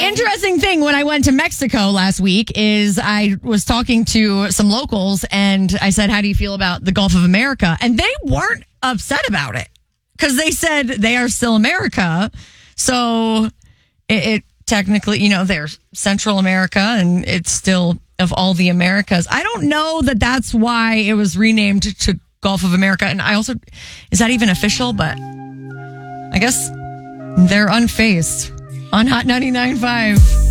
interesting thing when I went to Mexico last week is I was talking to some locals and I said, how do you feel about the Gulf of America? And they weren't upset about it because they said they are still America. So it technically, they're Central America and it's still of all the Americas. I don't know that that's why it was renamed to Gulf of America. And I also, is that even official? But I guess they're unfazed on Hot 99.5.